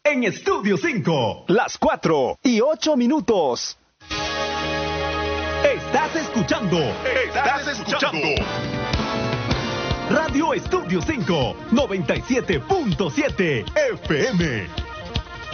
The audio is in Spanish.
en Estudio 5. Las 4:08. Estás escuchando Radio Estudio 5, 97.7 FM.